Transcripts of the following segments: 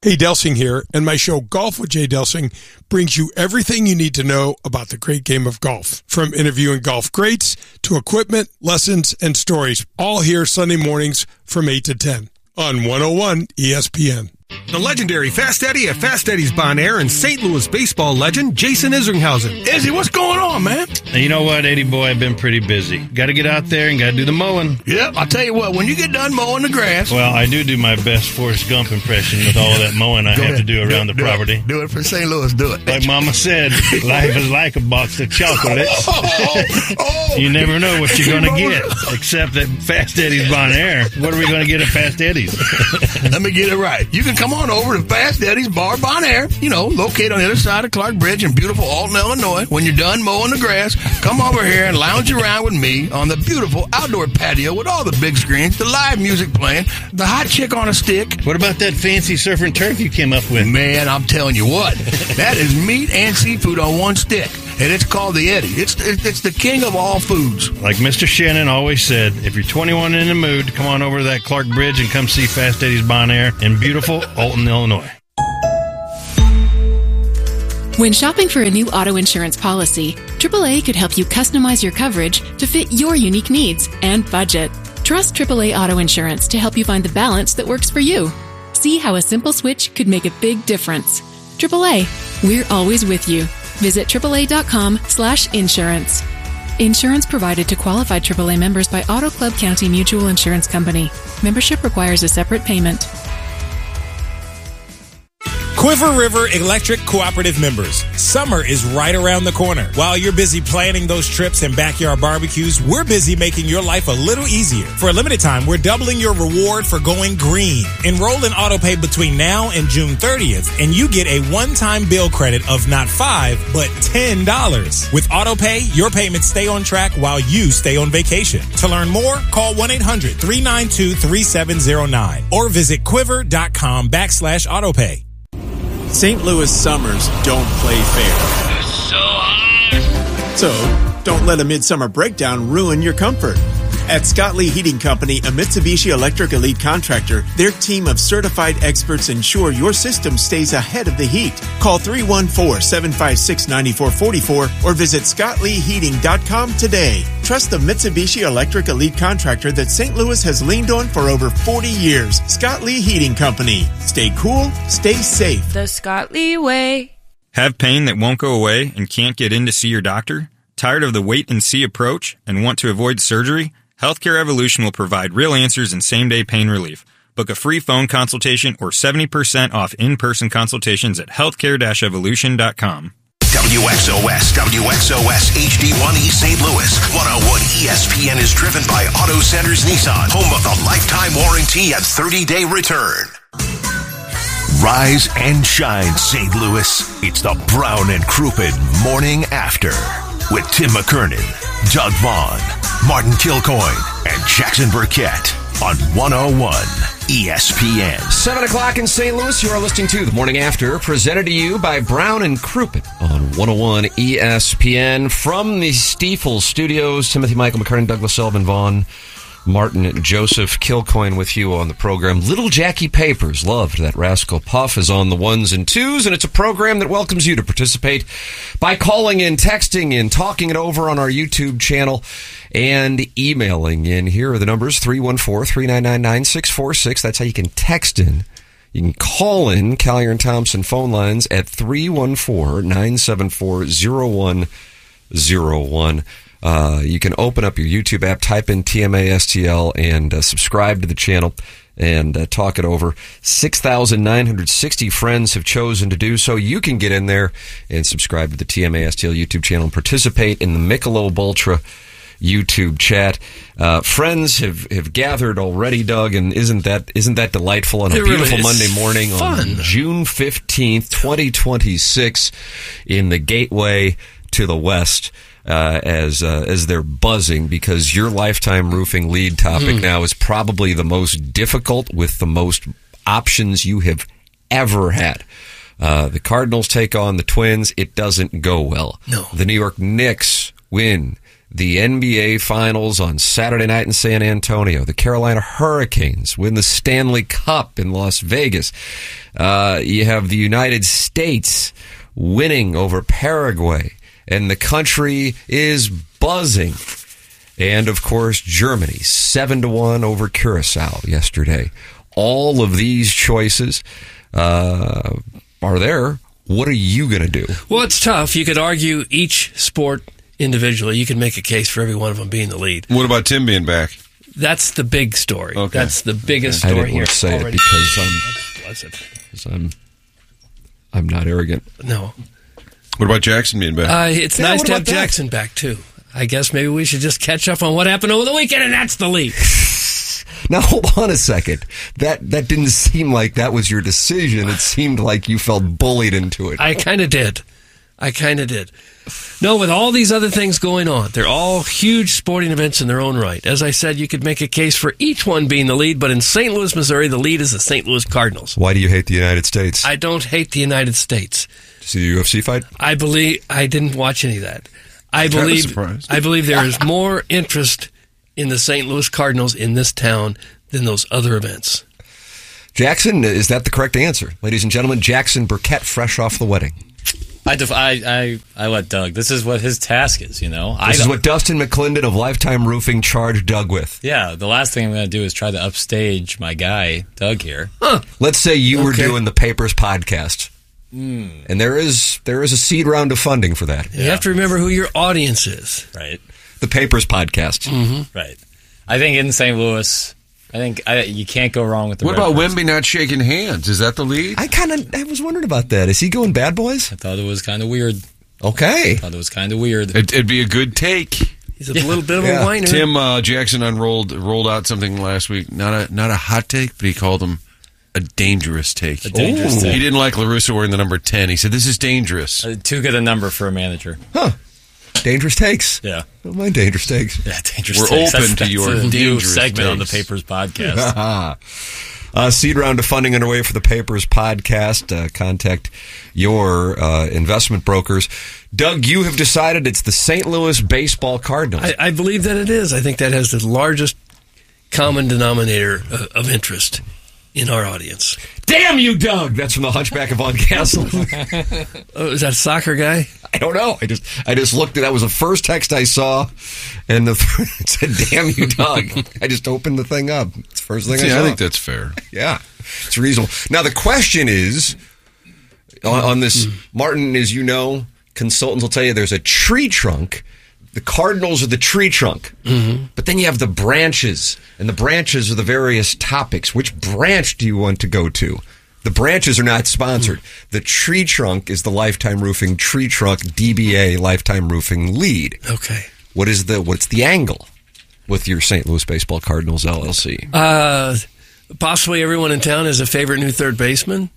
Hey, Delsing here, and my show Golf with Jay Delsing brings you everything you need to know about the great game of golf. From interviewing golf greats to equipment, lessons, and stories, all here Sunday mornings from 8 to 10 on 101 ESPN. The legendary Fast Eddie at Fast Eddie's Bon Air and St. Louis baseball legend Jason Isringhausen. Izzy, what's going on, man? You know what, Eddie boy, I've been pretty busy. Got to get out there and got to do the mowing. Yep, I'll tell you what, when you get done mowing the grass... Well, I do my best Forrest Gump impression with all that mowing I have to do around the property. Do it for St. Louis, do it. Like Mama said, life is like a box of chocolates. You never know what you're going to get, except at Fast Eddie's Bon Air. What are we going to get at Fast Eddie's? Let me get it right. You can come on over to Fast Eddie's Bar Bon Air, located on the other side of Clark Bridge in beautiful Alton, Illinois. When you're done mowing the grass, come over here and lounge around with me on the beautiful outdoor patio with all the big screens, the live music playing, the hot chick on a stick. What about that fancy surf and turf you came up with? Man, I'm telling you what, that is meat and seafood on one stick. And it's called the Eddie. It's the king of all foods. Like Mr. Shannon always said, if you're 21 and in the mood, come on over to that Clark Bridge and come see Fast Eddie's Bon Air in beautiful Alton, Illinois. When shopping for a new auto insurance policy, AAA could help you customize your coverage to fit your unique needs and budget. Trust AAA Auto Insurance to help you find the balance that works for you. See how a simple switch could make a big difference. AAA, we're always with you. Visit AAA.com/insurance. Insurance provided to qualified AAA members by Auto Club County Mutual Insurance Company. Membership requires a separate payment. Quiver River Electric Cooperative members, summer is right around the corner. While you're busy planning those trips and backyard barbecues, we're busy making your life a little easier. For a limited time, we're doubling your reward for going green. Enroll in AutoPay between now and June 30th, and you get a one-time bill credit of not $5, but $10. With AutoPay, your payments stay on track while you stay on vacation. To learn more, call 1-800-392-3709 or visit quiver.com/AutoPay. St. Louis summers don't play fair. It's so hot. So, don't let a midsummer breakdown ruin your comfort. At Scott Lee Heating Company, a Mitsubishi Electric Elite contractor, their team of certified experts ensure your system stays ahead of the heat. Call 314-756-9444 or visit ScottLeeHeating.com today. Trust the Mitsubishi Electric Elite contractor that St. Louis has leaned on for over 40 years. Scott Lee Heating Company. Stay cool, stay safe. The Scott Lee way. Have pain that won't go away and can't get in to see your doctor? Tired of the wait and see approach and want to avoid surgery? Healthcare Evolution will provide real answers and same-day pain relief. Book a free phone consultation or 70% off in-person consultations at healthcare-evolution.com. WXOS HD1 East St. Louis. 101 ESPN is driven by Auto Centers Nissan, home of the lifetime warranty and 30-day return. Rise and shine, St. Louis. It's the Brown and Crouppen Morning After with Tim McKernan, Doug Vaughn, Martin Kilcoyne, and Jackson Burkett on 101 ESPN. 7 o'clock in St. Louis. You are listening to The Morning After, presented to you by Brown and Crouppen on 101 ESPN. From the Stiefel Studios, Timothy Michael McKernan, Douglas Sullivan, Vaughn, Martin Joseph Kilcoyne with you on the program. Little Jackie Papers loved that Rascal Puff is on the ones and twos, and it's a program that welcomes you to participate by calling in, texting in, talking it over on our YouTube channel, and emailing in. Here are the numbers, 314-399-9646. That's how you can text in. You can call in Collier and Thompson phone lines at 314-974-0101. You can open up your YouTube app, type in TMASTL, and subscribe to the channel and talk it over. 6,960 friends have chosen to do so. You can get in there and subscribe to the TMASTL YouTube channel and participate in the Michelob Ultra YouTube chat. Friends have gathered already, Doug, and isn't that delightful on a beautiful Monday morning on June 15th, 2026 in the Gateway to the West. As they're buzzing, because your Lifetime Roofing lead topic now is probably the most difficult with the most options you have ever had. The Cardinals take on the Twins. It doesn't go well. No. The New York Knicks win the NBA Finals on Saturday night in San Antonio. The Carolina Hurricanes win the Stanley Cup in Las Vegas. You have the United States winning over Paraguay, and the country is buzzing. And, of course, Germany, 7-1 over Curacao yesterday. All of these choices are there. What are you going to do? Well, it's tough. You could argue each sport individually. You could make a case for every one of them being the lead. What about Tim being back? That's the big story. Okay. That's the biggest story I didn't here. want to say it because I'm not arrogant. No. What about Jackson being back? It's nice to have Jackson back, too. I guess maybe we should just catch up on what happened over the weekend, and that's the lead. Now, hold on a second. That didn't seem like that was your decision. It seemed like you felt bullied into it. I kind of did. No, with all these other things going on, they're all huge sporting events in their own right. As I said, you could make a case for each one being the lead, but in St. Louis, Missouri, the lead is the St. Louis Cardinals. Why do you hate the United States? I don't hate the United States. See the UFC fight? I didn't watch any of that. I believe there is more interest in the St. Louis Cardinals in this town than those other events. Jackson, is that the correct answer? Ladies and gentlemen, Jackson Burkett, fresh off the wedding. I let Doug. This is what his task is, you know. This is what Dustin McClendon of Lifetime Roofing charged Doug with. Yeah, the last thing I'm going to do is try to upstage my guy, Doug, here. Huh. Let's say you were doing the Papers podcast. And there is a seed round of funding for that. You have to remember who your audience is. Right. The Papers podcast. Mm-hmm. Right. I think in St. Louis, you can't go wrong with the What about Wemby not shaking hands? Is that the lead? I was wondering about that. Is he going Bad Boys? I thought it was kind of weird. Okay. I thought it was kind of weird. It'd be a good take. He's a little bit of a whiner. Tim Jackson rolled out something last week. Not a hot take, but he called him a dangerous take. A dangerous take. He didn't like LaRusso wearing the number 10. He said, this is dangerous. Too good a number for a manager. Huh. Dangerous takes. Yeah. Don't mind dangerous takes. Yeah, dangerous We're takes. open to your new dangerous segment takes on the Papers podcast. Seed round of funding underway for the Papers podcast. Contact your investment brokers. Doug, you have decided it's the St. Louis Baseball Cardinals. I believe that it is. I think that has the largest common denominator of interest in our audience. Damn you, Doug! That's from the Hunchback of Von Castle. Oh, is that a soccer guy? I don't know. I just looked at that was the first text I saw, and it said, "Damn you, Doug." I just opened the thing up. It's the first thing I saw. I think that's fair. Yeah, it's reasonable. Now the question is, on this, Martin, as you know, consultants will tell you there's a tree trunk. The Cardinals are the tree trunk. Mm-hmm. But then you have the branches, and the branches are the various topics. Which branch do you want to go to? The branches are not sponsored. The tree trunk is the Lifetime Roofing Tree Trunk DBA Lifetime Roofing lead. Okay. What's the angle with your St. Louis Baseball Cardinals LLC? Possibly everyone in town has a favorite new third baseman.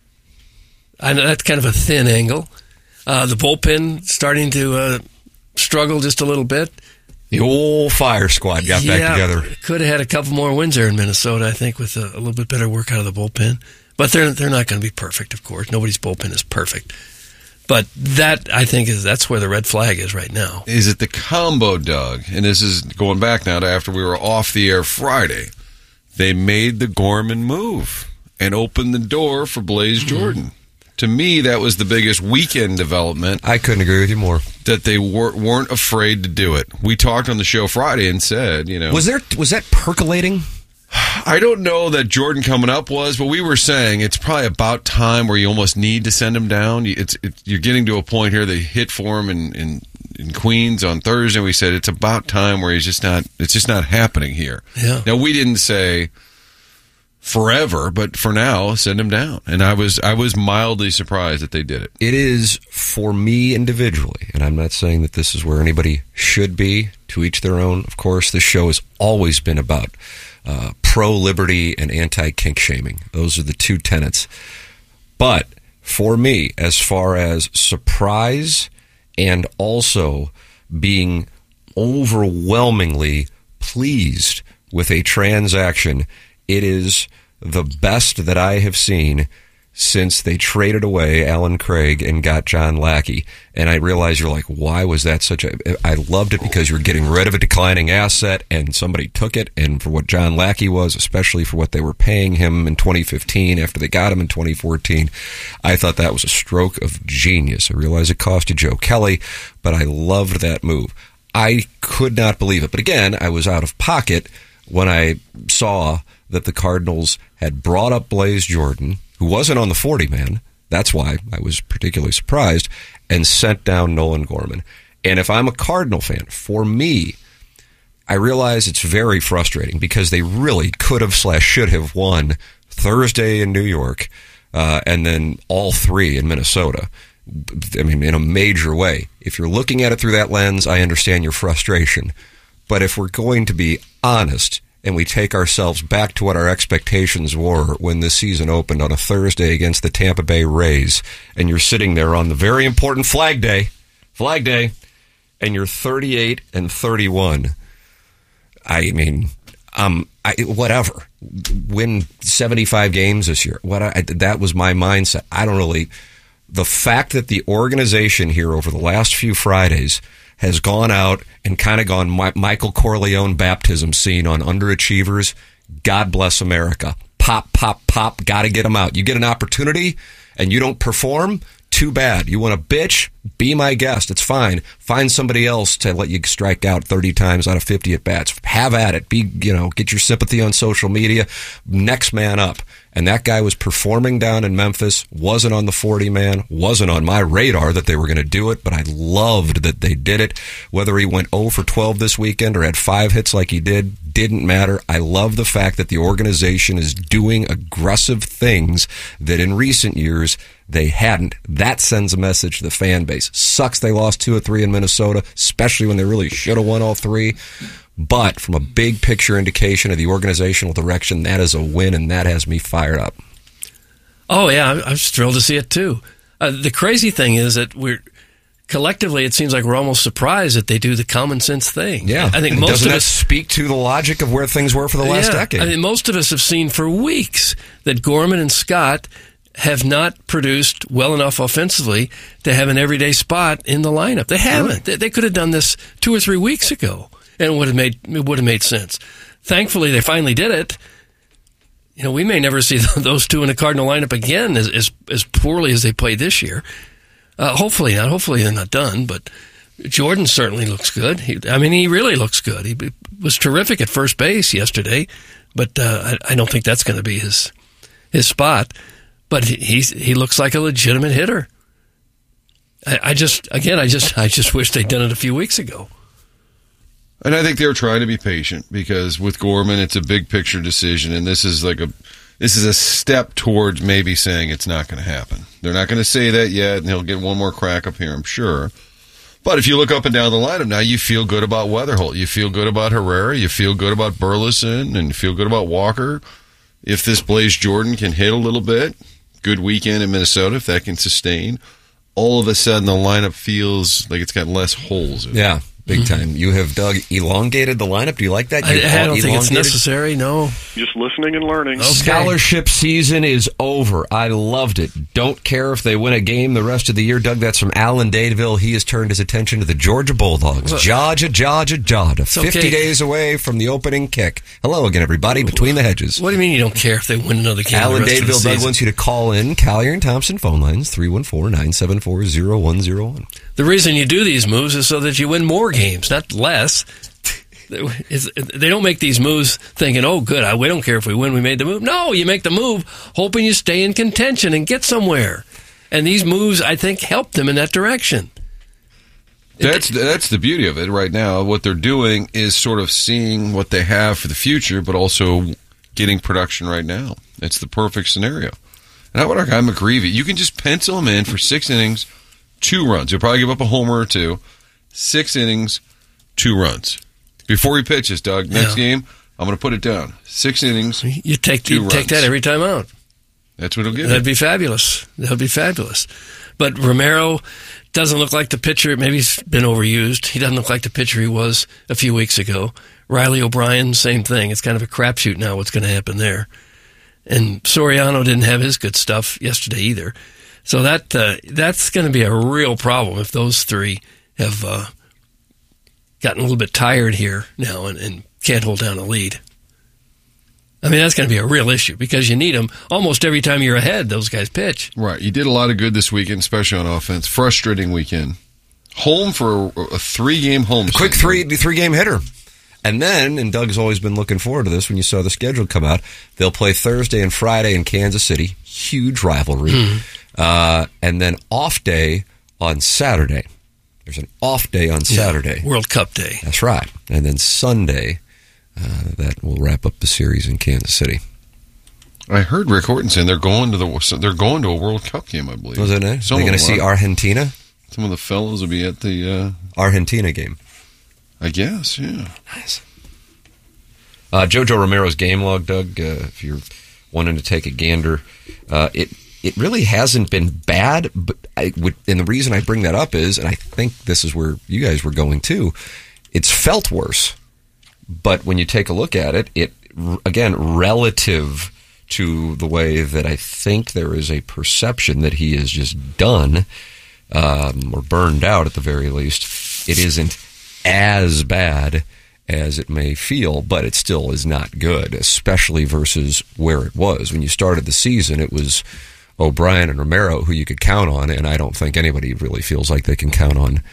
I know that's kind of a thin angle. The bullpen starting to struggle just a little bit. The old fire squad got back together. Could have had a couple more wins there in Minnesota, I think, with a little bit better work out of the bullpen. But they're not going to be perfect, of course. Nobody's bullpen is perfect. But that, I think, that's where the red flag is right now. Is it the combo, Doug? And this is going back now to after we were off the air Friday. They made the Gorman move and opened the door for Blaze Jordan. To me, that was the biggest weekend development. I couldn't agree with you more. That they weren't afraid to do it. We talked on the show Friday and said, was that percolating? I don't know that Jordan coming up was, but we were saying it's probably about time where you almost need to send him down. You're getting to a point here. They hit for him in Queens on Thursday. We said it's about time where it's just not happening here. Yeah. Now, we didn't say forever, but for now, send him down. And I was mildly surprised that they did it. It is, for me individually, and I'm not saying that this is where anybody should be, to each their own. Of course, this show has always been about pro-liberty and anti-kink shaming. Those are the two tenets. But for me, as far as surprise and also being overwhelmingly pleased with a transaction, it is the best that I have seen since they traded away Alan Craig and got John Lackey. And I realize you're like, why was that such a... I loved it because you were getting rid of a declining asset and somebody took it. And for what John Lackey was, especially for what they were paying him in 2015 after they got him in 2014, I thought that was a stroke of genius. I realize it cost you Joe Kelly, but I loved that move. I could not believe it. But again, I was out of pocket when I saw that the Cardinals had brought up Blaze Jordan, who wasn't on the 40-man. That's why I was particularly surprised, and sent down Nolan Gorman. And if I'm a Cardinal fan, for me, I realize it's very frustrating because they really could have / should have won Thursday in New York and then all 3 in Minnesota. I mean, in a major way. If you're looking at it through that lens, I understand your frustration. But if we're going to be honest, and we take ourselves back to what our expectations were when this season opened on a Thursday against the Tampa Bay Rays, and you're sitting there on the very important Flag Day, and you're 38-31. I mean, whatever. Win 75 games this year. That was my mindset. I don't really... The fact that the organization here over the last few Fridays has gone out and kind of gone Michael Corleone baptism scene on underachievers. God bless America. Pop, pop, pop. Got to get them out. You get an opportunity and you don't perform, too bad. You want to bitch? Be my guest. It's fine. Find somebody else to let you strike out 30 times out of 50 at bats. Have at it. Get your sympathy on social media. Next man up. And that guy was performing down in Memphis, wasn't on the 40-man, wasn't on my radar that they were going to do it, but I loved that they did it. Whether he went 0 for 12 this weekend or had 5 hits like he didn't matter. I love the fact that the organization is doing aggressive things that in recent years they hadn't. That sends a message to the fan base. Sucks they lost 2 of 3 in Minnesota, especially when they really should have won all 3. But from a big picture indication of the organizational direction, that is a win, and that has me fired up. Oh, yeah, I was thrilled to see it, too. The crazy thing is that collectively, it seems like we're almost surprised that they do the common sense thing. Yeah. I think most of us speak to the logic of where things were for the last decade. I mean, most of us have seen for weeks that Gorman and Scott have not produced well enough offensively to have an everyday spot in the lineup. They haven't. Really? They could have done this 2 or 3 weeks ago. And it would have made sense. Thankfully, they finally did it. We may never see those 2 in a Cardinal lineup again as poorly as they played this year. Hopefully not. Hopefully they're not done. But Jordan certainly looks good. He really looks good. He was terrific at first base yesterday, but I don't think that's going to be his spot. But he looks like a legitimate hitter. I just wish they'd done it a few weeks ago. And I think they were trying to be patient because with Gorman, it's a big picture decision, and this is a step towards maybe saying it's not going to happen. They're not going to say that yet, and he'll get one more crack up here, I'm sure. But if you look up and down the lineup now, you feel good about Weatherholt, you feel good about Herrera, you feel good about Burleson, and you feel good about Walker. If this Blaze Jordan can hit a little bit, good weekend in Minnesota, if that can sustain, all of a sudden the lineup feels like it's got less holes in it. Yeah. Big time. You have, Doug, elongated the lineup. Do you like that? I don't think it's necessary, no. Just listening and learning. Okay. Scholarship season is over. I loved it. Don't care if they win a game the rest of the year. Doug, that's from Alan Dadeville. He has turned his attention to the Georgia Bulldogs. Georgia. 50 days away from the opening kick. Hello again, everybody, between the hedges. What do you mean you don't care if they win another game Alan the rest of the Dadeville, season? Doug wants you to call in. Collier and Thompson phone lines, 314-974-0101. The reason you do these moves is so that you win more games, not less. They don't make these moves thinking, oh, good, we don't care if we win, we made the move. No, you make the move hoping you stay in contention and get somewhere. And these moves, I think, help them in that direction. That's the beauty of it right now. What they're doing is sort of seeing what they have for the future, but also getting production right now. It's the perfect scenario. And how about our guy McGreevy? You can just pencil him in for 6 innings, 2 runs. He'll probably give up a homer or 2. 6 innings, 2 runs. Before he pitches, Doug, next game, I'm going to put it down. 6 innings, you take that every time out. That's what he'll get. That'd be fabulous. But Romero doesn't look like the pitcher. Maybe he's been overused. He doesn't look like the pitcher he was a few weeks ago. Riley O'Brien, same thing. It's kind of a crapshoot now what's going to happen there. And Soriano didn't have his good stuff yesterday either. So that's going to be a real problem if those three have gotten a little bit tired here now and can't hold down a lead. I mean, that's going to be a real issue because you need them almost every time you're ahead. Those guys pitch. Right. You did a lot of good this weekend, especially on offense. Frustrating weekend. Home for a 3-game home. Quick three-game hitter. And then, and Doug's always been looking forward to this when you saw the schedule come out, they'll play Thursday and Friday in Kansas City. Huge rivalry. And then off day on Saturday. There's an off day on Saturday. World Cup day. That's right. And then Sunday, that will wrap up the series in Kansas City. I heard Rick Horton saying they're going to a World Cup game, I believe. Was it nice? They're going to see Argentina? Some of the fellows will be at the Argentina game. I guess, yeah. Nice. Jojo Romero's game log, Doug, if you're wanting to take a gander, it really hasn't been bad, but and the reason I bring that up is, and I think this is where you guys were going too, it's felt worse. But when you take a look at it, again, relative to the way that I think there is a perception that he is just done, or burned out at the very least, it isn't as bad as it may feel, but it still is not good, especially versus where it was. When you started the season, it was O'Brien and Romero who you could count on, and I don't think anybody really feels like they can count on